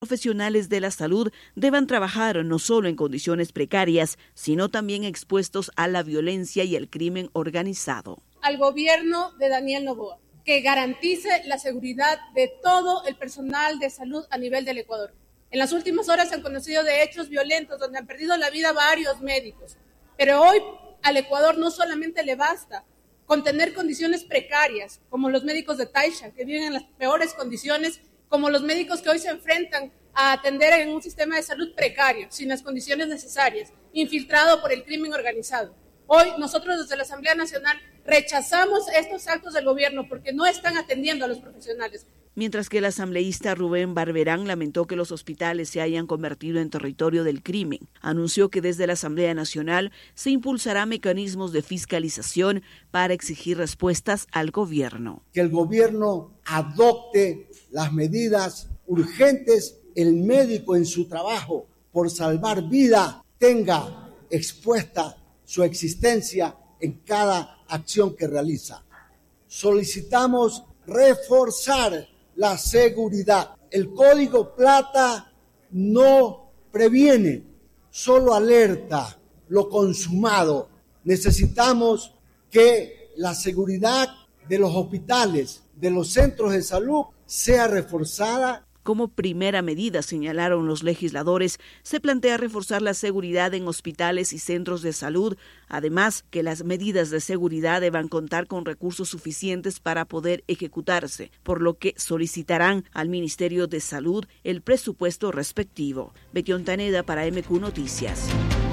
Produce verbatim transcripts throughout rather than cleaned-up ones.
profesionales de la salud deban trabajar no solo en condiciones precarias, sino también expuestos a la violencia y el crimen organizado. Al gobierno de Daniel Noboa, que garantice la seguridad de todo el personal de salud a nivel del Ecuador. En las últimas horas se han conocido de hechos violentos donde han perdido la vida varios médicos, pero hoy al Ecuador no solamente le basta con tener condiciones precarias, como los médicos de Taisha, que viven en las peores condiciones, como los médicos que hoy se enfrentan a atender en un sistema de salud precario, sin las condiciones necesarias, infiltrado por el crimen organizado. Hoy nosotros desde la Asamblea Nacional rechazamos estos actos del gobierno porque no están atendiendo a los profesionales. Mientras que el asambleísta Rubén Barberán lamentó que los hospitales se hayan convertido en territorio del crimen, anunció que desde la Asamblea Nacional se impulsará mecanismos de fiscalización para exigir respuestas al gobierno. Que el gobierno adopte las medidas urgentes, el médico en su trabajo por salvar vida tenga expuesta su existencia en cada acción que realiza. Solicitamos reforzar la seguridad. El Código Plata no previene, solo alerta lo consumado. Necesitamos que la seguridad de los hospitales, de los centros de salud, sea reforzada. Como primera medida, señalaron los legisladores, se plantea reforzar la seguridad en hospitales y centros de salud, además que las medidas de seguridad deban contar con recursos suficientes para poder ejecutarse, por lo que solicitarán al Ministerio de Salud el presupuesto respectivo. Betty Ontaneda para M Q Noticias.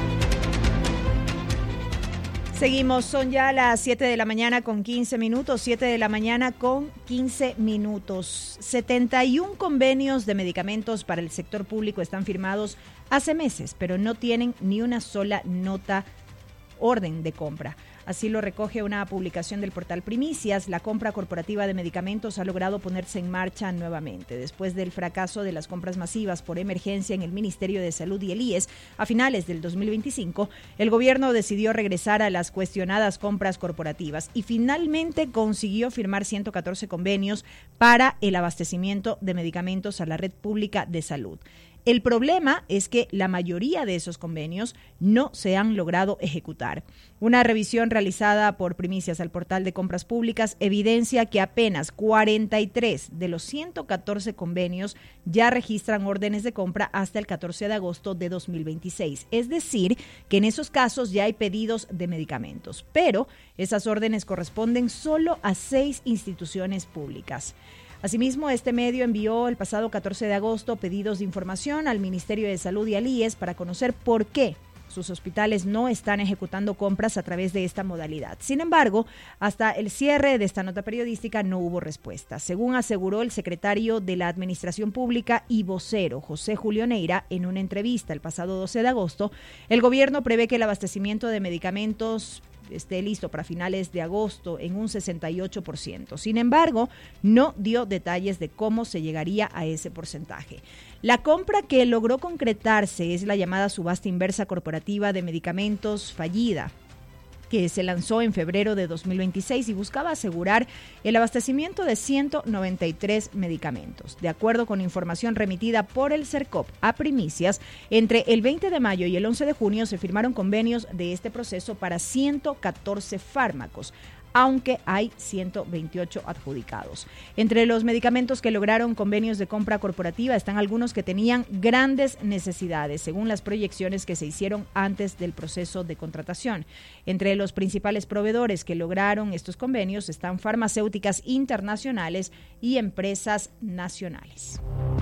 Seguimos, son ya las siete de la mañana con quince minutos, siete de la mañana con quince minutos. setenta y uno convenios de medicamentos para el sector público están firmados hace meses, pero no tienen ni una sola nota orden de compra. Así lo recoge una publicación del portal Primicias. La compra corporativa de medicamentos ha logrado ponerse en marcha nuevamente. Después del fracaso de las compras masivas por emergencia en el Ministerio de Salud y el I E S a finales del dos mil veinticinco, el gobierno decidió regresar a las cuestionadas compras corporativas y finalmente consiguió firmar ciento catorce convenios para el abastecimiento de medicamentos a la red pública de salud. El problema es que la mayoría de esos convenios no se han logrado ejecutar. Una revisión realizada por Primicias al portal de compras públicas evidencia que apenas cuarenta y tres de los ciento catorce convenios ya registran órdenes de compra hasta el catorce de agosto de dos mil veintiséis. Es decir, que en esos casos ya hay pedidos de medicamentos, pero esas órdenes corresponden solo a seis instituciones públicas. Asimismo, este medio envió el pasado catorce de agosto pedidos de información al Ministerio de Salud y al I E S para conocer por qué sus hospitales no están ejecutando compras a través de esta modalidad. Sin embargo, hasta el cierre de esta nota periodística no hubo respuesta. Según aseguró el secretario de la Administración Pública y vocero, José Julio Neira, en una entrevista el pasado doce de agosto, el gobierno prevé que el abastecimiento de medicamentos esté listo para finales de agosto en un sesenta y ocho por ciento. Sin embargo, no dio detalles de cómo se llegaría a ese porcentaje. La compra que logró concretarse es la llamada subasta inversa corporativa de medicamentos fallida, que se lanzó en febrero de dos mil veintiséis y buscaba asegurar el abastecimiento de ciento noventa y tres medicamentos. De acuerdo con información remitida por el CERCOP a Primicias, entre el veinte de mayo y el once de junio se firmaron convenios de este proceso para ciento catorce fármacos, aunque hay ciento veintiocho adjudicados. Entre los medicamentos que lograron convenios de compra corporativa están algunos que tenían grandes necesidades, según las proyecciones que se hicieron antes del proceso de contratación. Entre los principales proveedores que lograron estos convenios están farmacéuticas internacionales y empresas nacionales.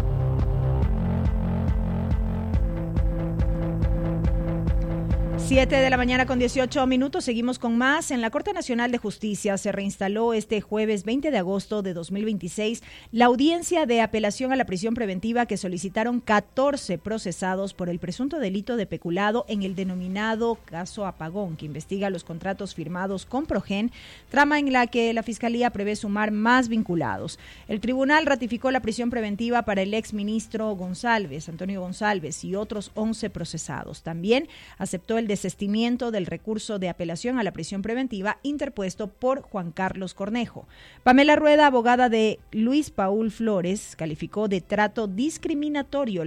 siete de la mañana con dieciocho minutos, seguimos con más. En la Corte Nacional de Justicia se reinstaló este jueves veinte de agosto de dos mil veintiséis la audiencia de apelación a la prisión preventiva que solicitaron catorce procesados por el presunto delito de peculado en el denominado caso Apagón, que investiga los contratos firmados con Progen, trama en la que la Fiscalía prevé sumar más vinculados. El tribunal ratificó la prisión preventiva para el exministro González, Antonio González, y otros once procesados. También aceptó el desistimiento del recurso de apelación a la prisión preventiva interpuesto por Juan Carlos Cornejo. Pamela Rueda, abogada de Luis Paul Flores, calificó de trato discriminatorio